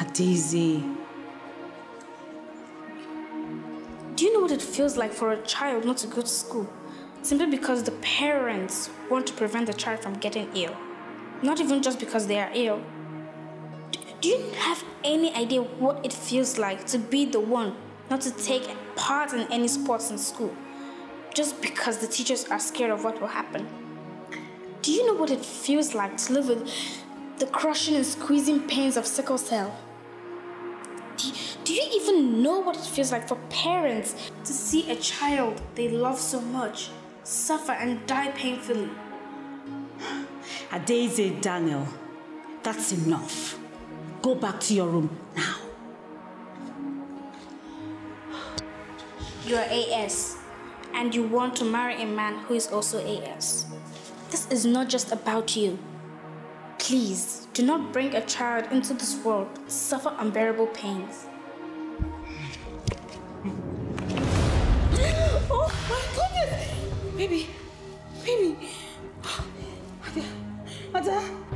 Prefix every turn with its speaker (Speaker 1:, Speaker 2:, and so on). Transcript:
Speaker 1: Daisy.
Speaker 2: Do you know what it feels like for a child not to go to school? Simply because the parents want to prevent the child from getting ill. Not even just because they are ill. Do you have any idea what it feels like to be the one not to take part in any sports in school? Just because the teachers are scared of what will happen. Do you know what it feels like to live with the crushing and squeezing pains of sickle cell? Do you even know what it feels like for parents to see a child they love so much suffer and die painfully?
Speaker 1: Daisy, Daniel, that's enough. Go back to your room now.
Speaker 2: You're AS, and you want to marry a man who is also AS. This is not just about you. Please, do not bring a child into this world to suffer unbearable pains.
Speaker 1: Oh my goodness! Baby! Ada!